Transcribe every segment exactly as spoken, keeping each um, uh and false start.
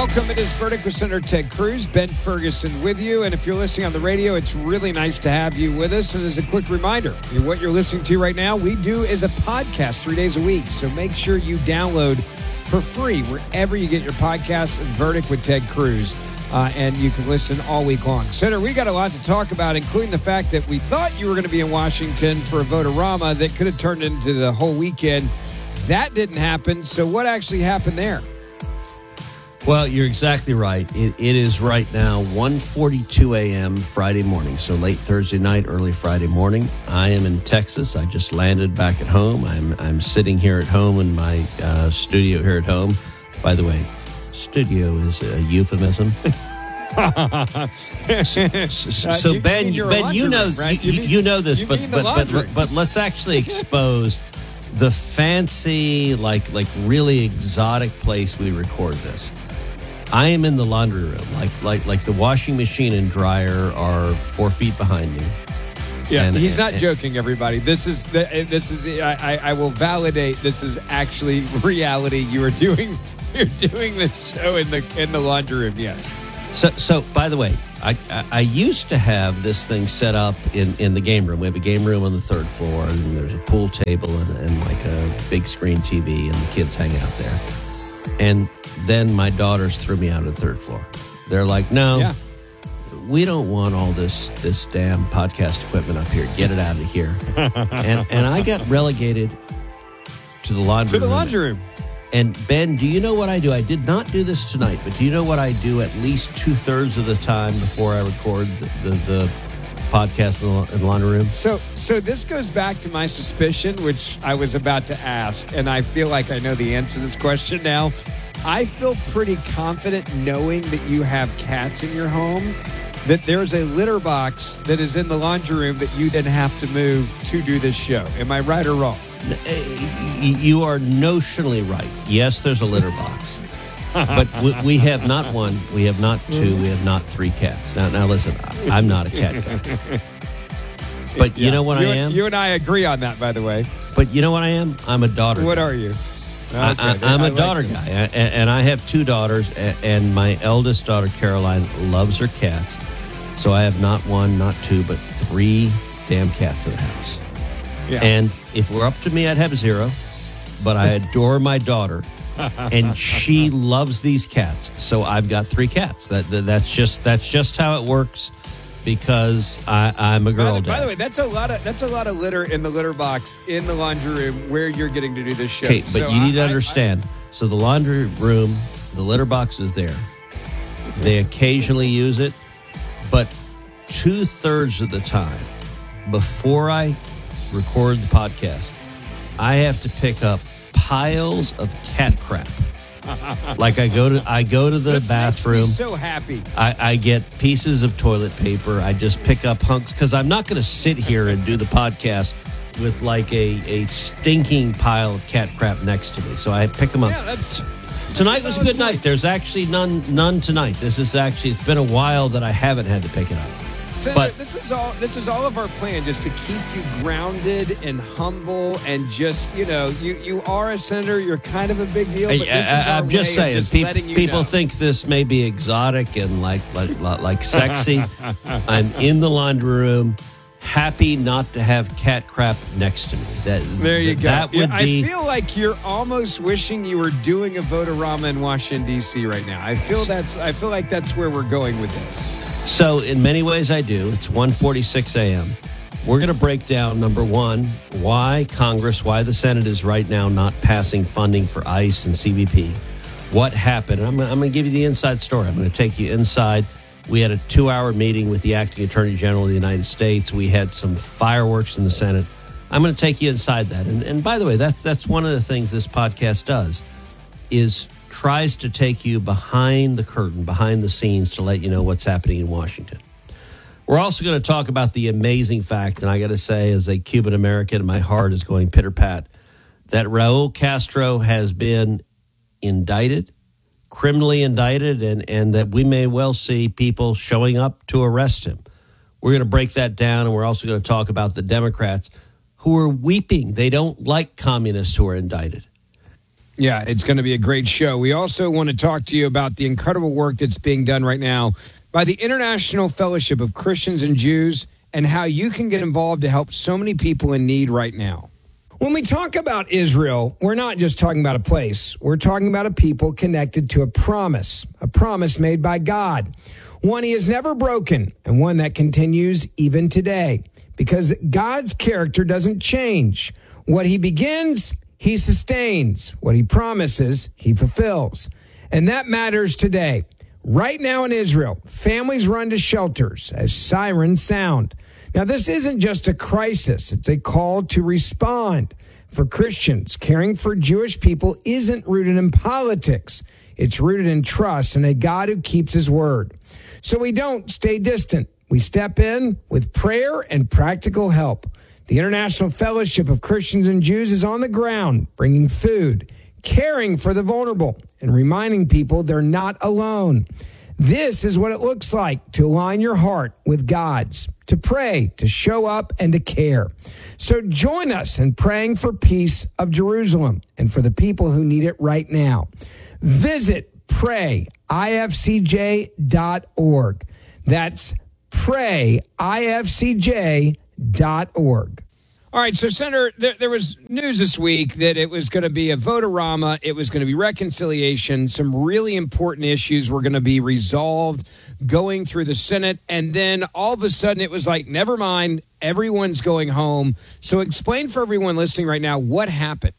Welcome. It is Verdict with Senator Ted Cruz, Ben Ferguson with you. And if you're listening on the radio, it's really nice to have you with us. And as a quick reminder, what you're listening to right now, we do as a podcast three days a week. So make sure you download for free wherever you get your podcasts, Verdict with Ted Cruz. Uh, and you can listen all week long. Senator, we got a lot to talk about, including the fact that we thought you were going to be in Washington for a Vote-A-Rama that could have turned into the whole weekend. That didn't happen. So what actually happened there? Well, you're exactly right. It, it is right now one forty-two a.m. Friday morning, so late Thursday night, early Friday morning. I am in Texas. I just landed back at home. I'm I'm sitting here at home in my uh, studio here at home. By the way, studio is a euphemism. so, so uh, you, Ben, you Ben, you know, room, right? you, you, mean, you know this, you but but, but but let's actually expose the fancy, like like really exotic place we record this. I am in the laundry room, like like like the washing machine and dryer are four feet behind me. Yeah, and, he's and, not and, joking, everybody. This is the, this is I, I will validate. This is actually reality. You are doing you're doing the show in the in the laundry room. Yes. So so by the way, I, I I used to have this thing set up in, in the game room. We have a game room on the third floor, and there's a pool table and, and like a big screen T V, and the kids hang out there. And then my daughters threw me out of the third floor. They're like, no, yeah. we don't want all this this damn podcast equipment up here. Get it out of here. and and I got relegated to the laundry room. To the laundry room. And Ben, do you know what I do? I did not do this tonight, but do you know what I do at least two-thirds of the time before I record the, the, the podcast in the, in the laundry room? So, so this goes back to my suspicion, which I was about to ask, and I feel like I know the answer to this question now. I feel pretty confident knowing that you have cats in your home, that there's a litter box that is in the laundry room that you then have to move to do this show. Am I right or wrong? You are notionally right. Yes, there's a litter box. But we, we have not one, we have not two, we have not three cats. Now, now listen, I'm not a cat guy. But you yeah. know what you, I am? You and I agree on that, by the way. But you know what I am? I'm a daughter What guy. are you? Okay, I, I, I'm a I like daughter this. guy, and, and I have two daughters, and my eldest daughter, Caroline, loves her cats. So I have not one, not two, but three damn cats in the house. Yeah. And if it were up to me, I'd have zero. But I adore my daughter, and she loves these cats. So I've got three cats. That, that that's just that's just how it works. Because I, I'm a girl. By the, by the way, that's a lot of that's a lot of litter in the litter box in the laundry room where you're getting to do this show. Okay, but so you need I, to understand. I, I, so the laundry room, the litter box is there. They occasionally use it, but two thirds of the time, before I record the podcast, I have to pick up piles of cat crap. Like I go to I go to the this bathroom. Makes me so happy. I, I get pieces of toilet paper. I just pick up hunks because I'm not going to sit here and do the podcast with like a, a stinking pile of cat crap next to me. So I pick them up. Yeah, that's, tonight that's was a good point. night. There's actually none none tonight. This is actually it's been a while that I haven't had to pick it up. Senator, but this is all this is all of our plan, just to keep you grounded and humble, and just, you know, you, you are a senator, you're kind of a big deal, but this I, is our I'm just way saying, of just pe- letting you people know. think this may be exotic and like like like sexy. I'm in the laundry room, happy not to have cat crap next to me. That there you go. That would yeah, be. I feel like you're almost wishing you were doing a Vote-A-Rama in Washington D C right now. I feel that's I feel like that's where we're going with this. So in many ways I do. It's one forty-six a.m. We're going to break down, number one, why Congress, why the Senate is right now not passing funding for ICE and C B P. What happened? And I'm, I'm going to give you the inside story. I'm going to take you inside. We had a two-hour meeting with the acting Attorney General of the United States. We had some fireworks in the Senate. I'm going to take you inside that. And, and by the way, that's that's one of the things this podcast does, is tries to take you behind the curtain, behind the scenes, to let you know what's happening in Washington. We're also going to talk about the amazing fact, and I got to say, as a Cuban American, my heart is going pitter-pat, that Raul Castro has been indicted, criminally indicted, and, and that we may well see people showing up to arrest him. We're going to break that down, and we're also going to talk about the Democrats who are weeping. They don't like communists who are indicted. Yeah, it's going to be a great show. We also want to talk to you about the incredible work that's being done right now by the International Fellowship of Christians and Jews and how you can get involved to help so many people in need right now. When we talk about Israel, we're not just talking about a place. We're talking about a people connected to a promise, a promise made by God, one he has never broken and one that continues even today because God's character doesn't change. What he begins, he sustains. What he promises, he fulfills. And that matters today. Right now in Israel, families run to shelters as sirens sound. Now, this isn't just a crisis. It's a call to respond. For Christians, caring for Jewish people isn't rooted in politics. It's rooted in trust in a God who keeps his word. So we don't stay distant. We step in with prayer and practical help. The International Fellowship of Christians and Jews is on the ground, bringing food, caring for the vulnerable, and reminding people they're not alone. This is what it looks like to align your heart with God's, to pray, to show up, and to care. So join us in praying for peace of Jerusalem and for the people who need it right now. Visit pray I F C J dot org. That's pray I F C J dot org. All right, so, Senator, there, there was news this week that it was going to be a vote-a-rama, it was going to be reconciliation, some really important issues were going to be resolved going through the Senate, and then all of a sudden it was like, never mind, everyone's going home. So explain for everyone listening right now what happened.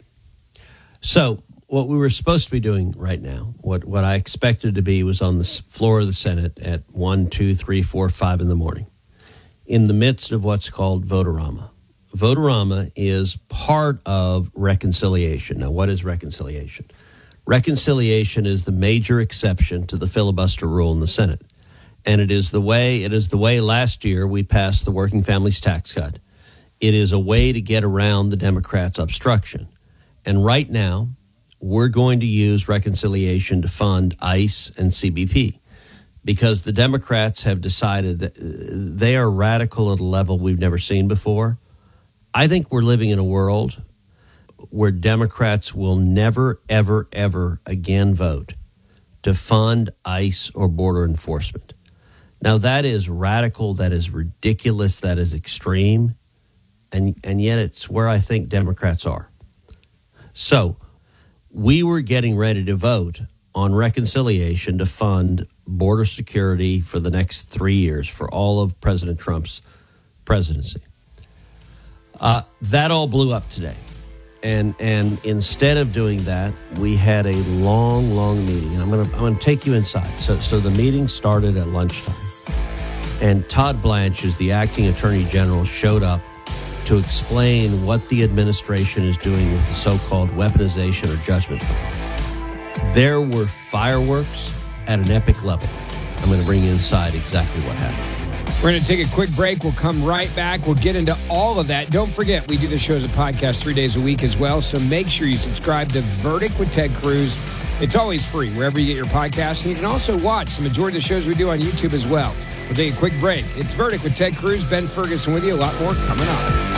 So what we were supposed to be doing right now, what, what I expected to be, was on the floor of the Senate at one, two, three, four, five in the morning, in the midst of what's called vote-a-rama. Vote-a-rama is part of reconciliation. Now, what is reconciliation? Reconciliation is the major exception to the filibuster rule in the Senate. And it is the way, it is the way last year we passed the Working Families Tax Cut. It is a way to get around the Democrats' obstruction. And right now, we're going to use reconciliation to fund ICE and C B P because the Democrats have decided that they are radical at a level we've never seen before. I think we're living in a world where Democrats will never, ever, ever again vote to fund ICE or border enforcement. Now, that is radical, that is ridiculous, that is extreme, and, and yet it's where I think Democrats are. So we were getting ready to vote on reconciliation to fund border security for the next three years for all of President Trump's presidency. Uh, that all blew up today. And and instead of doing that, we had a long, long meeting. And I'm going to I'm going to take you inside. So so the meeting started at lunchtime. And Todd Blanche, as the acting attorney general, showed up to explain what the administration is doing with the so-called weaponization or judgment fund. There were fireworks at an epic level. I'm going to bring you inside exactly what happened. We're going to take a quick break. We'll come right back. We'll get into all of that. Don't forget, we do the show as a podcast three days a week as well, so make sure you subscribe to Verdict with Ted Cruz. It's always free wherever you get your podcasts, and you can also watch the majority of the shows we do on YouTube as well. We'll take a quick break. It's Verdict with Ted Cruz, Ben Ferguson with you. A lot more coming up.